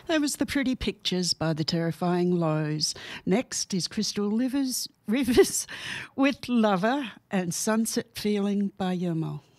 That was The Pretty Pictures by The Terrifying Lows. Next is Crystal Rivers with Lover and Sunset Feeling by Yermo.